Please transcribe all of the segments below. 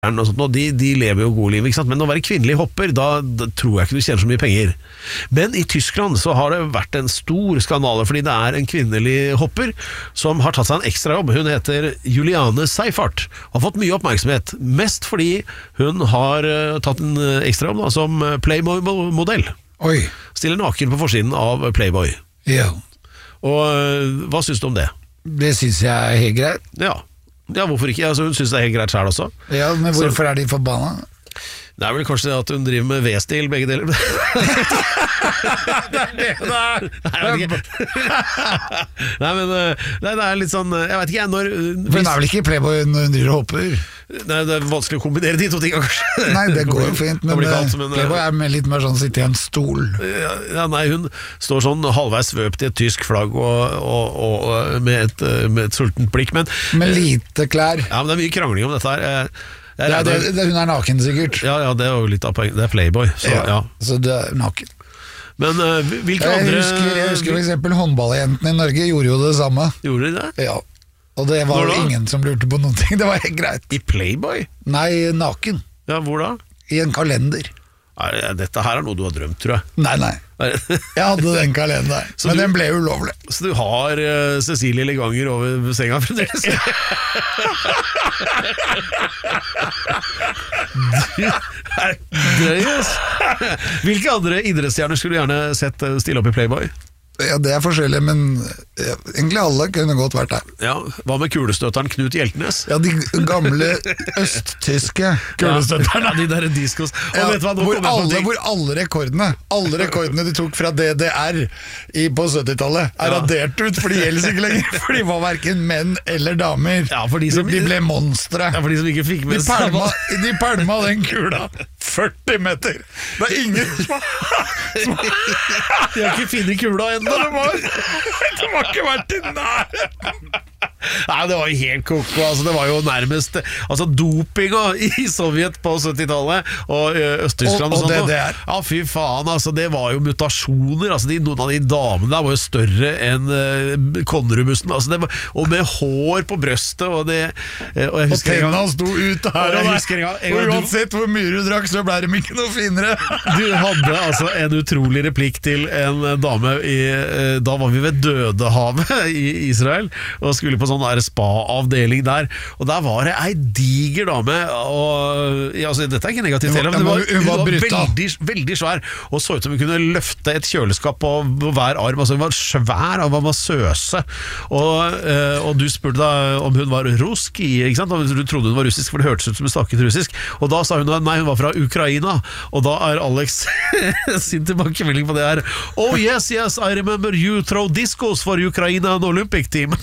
og sånt, og de lever jo gode liv, ikke sant? Men å være kvinnelig hopper, da tror jeg ikke du tjener så mye penger. Men i Tyskland så har det vært en stor skandale, fordi det er en kvinnelig hopper som har tatt seg en ekstra jobb. Hun heter Juliane Seifert, og har fått mye oppmerksomhet, mest fordi hun har tatt en ekstra jobb da, som Playboy-modell. Oi. Stiller naken på forsiden av Playboy. Ja. Og hva synes du om det? Det synes jeg er helt greit. Ja, hvorfor ikke? Altså, hun synes det er helt greit selv også. Ja, men hvorfor er de forbanna? Det er vel kanskje det at hun driver med V-stil, begge deler. Det er det der! Nei, men det er litt sånn, jeg vet ikke når... For hun er vel ikke i Playboy når hun driver og hopper? Nei, det er vanskelig å kombinere de to tingene, kanskje. Nei, det går jo fint, men Playboy er med litt mer sånn sitte i en stol. Ja, nei, hun står sånn halvveis svøpt i et tysk flagg og med et sultent blikk, men... Med lite klær. Ja, men det er mye krangling om dette her. Hun er naken sikkert. Ja, det er jo litt av poenget. Det er Playboy. Så det er naken. Men hvilke andre... Jeg husker for eksempel håndballjentene i Norge gjorde jo det samme. Gjorde de det? Ja. Og det var jo ingen som lurte på noen ting. Det var helt greit. I Playboy? Nei, naken. Ja, hvor da? I en kalender. Dette her er noe du har drømt, tror jeg. Nei. Jeg hadde den kalenderen, men den ble ulovlig. Så du har Cecilie Leganger over senga fremdeles? Du er drøyes. Hvilke andre idrettsstjerner skulle du gjerne sett stille opp i Playboy? Ja, det er forskjellig, men egentlig alle kunne godt vært der. Ja, hva med kulestøtteren Knut Hjeltnes? Ja, de gamle østtyske kulestøtterne. Ja, de der diskos. Ja, hvor alle rekordene de tok fra DDR på 70-tallet er radert ut, for de gjelder ikke lenger, for de var hverken menn eller damer. Ja, de ble monstre. Ja, for de som ikke fikk med de pælma den kula 40 meter. Det er ingen som de har ikke finnet kula enda. Det var ikke vært i nærheten. Nei, det var jo helt koko. Altså, det var jo nærmest dopinga i Sovjet på 70-tallet og Øst-Tyskland og DDR. Ja, fy faen, altså, det var jo mutasjoner. Altså, noen av de damene der var jo større enn Konnerudbussen, altså, og med hår på brøstet og tennene sto ut her og der, og uansett hvor mye du drakk så ble det ikke noe finere. Du hadde altså en utrolig replikk til en dame da var vi ved Dødehavet i Israel og skulle på sånn der spa-avdeling der, og der var det ei diger dame, og altså, dette er ikke negativt heller, men hun var veldig, veldig svær, og så ut som hun kunne løfte et kjøleskap på hver arm. Altså, hun var svær og var massøse, og du spurte da om hun var ruski, ikke sant? Du trodde hun var russisk, for det hørtes ut som hun snakket russisk, og da sa hun nei, hun var fra Ukraina, og da er Alex sin tilbakemelding på det her: oh yes, I remember you throw discos for Ukraina and Olympic team.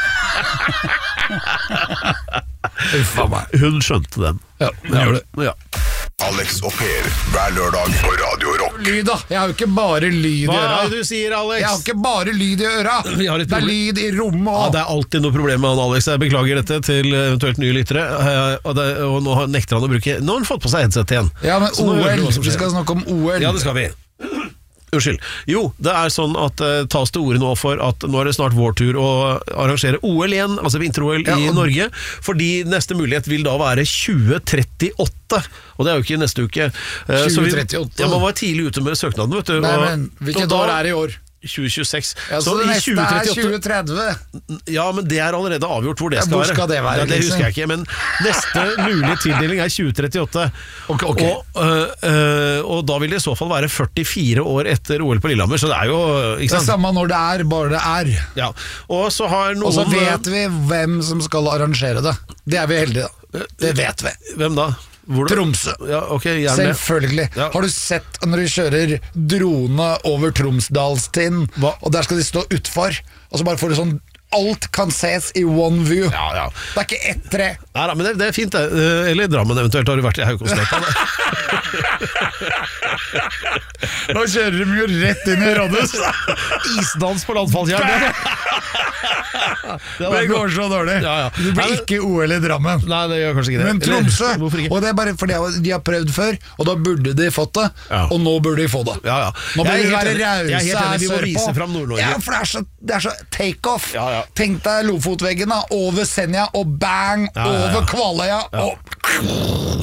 Hun skjønte den. Ja, hun gjorde det. Ja. Alex og Per, hver lørdag på Radio Rock. Lyd da, jeg har jo ikke bare lyd i øra. Hva er det du sier, Alex? Jeg har ikke bare lyd i øra. Det er lyd i rommet også. Ja, det er alltid noe problem med han, Alex. Jeg beklager dette til eventuelt nye lyttere, og nå nekter han å bruke. Nå har han fått på seg headset igjen. Ja, men OL, vi skal snakke om OL. Ja, det skal vi. Unnskyld. Jo, det er sånn at tas til orde nå for at nå er det snart vår tur å arrangere OL igjen, altså vinter-OL i Norge, fordi neste mulighet vil da være 2038, og det er jo ikke neste uke. 2038? Man var tidlig ute med søknaden, vet du. Nei, men hvilket år er det i år? 2026. Ja, så det neste er 2030. Ja, men det er allerede avgjort hvor det skal være. Hvor skal det være? Ja, det husker jeg ikke, men neste mulige tildeling er 2038. Okay. Og da vil det i så fall være 44 år etter OL på Lillehammer, så det er jo ikke sant? Det er samme når det er, bare det er. Ja. Og så vet vi hvem som skal arrangere det. Det er vi heldige da. Det vet vi. Hvem da? Tromsø. Ja, okay, selvfølgelig. Ja. Har du sett når de kjører drone over Tromsdalstind, og der skal de stå utfor, og så bare får du sånn alt kan ses i one view. Ja. Det er ikke ett tre. Nei, men det er fint det. Eller Drammen eventuelt, har du vært i Haukåsløypa. Nå kjører de jo rett inn i Rådhus. Isdans på landfallsjern. Det går så dårlig. Det blir ikke OL I Drammen. Nei, det gjør kanskje ikke det. Men Tromsø, Hvorfor ikke? og det bare fordi de har prøvd før, og da burde de fått det, og nå burde de få det. Nå bør vi være rause Jeg er helt enig, vi må vise sørpå. fram Nord-Norge. Ja, for det er så take-off. Ja. Tenk deg Lofotveggen da, over Senja, og bang, over Kvaløya, og